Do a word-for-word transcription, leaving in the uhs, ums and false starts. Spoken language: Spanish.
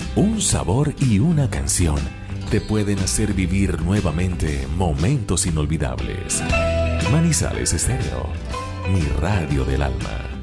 Un sabor y una canción te pueden hacer vivir nuevamente momentos inolvidables. Manizales Estéreo, mi radio del alma.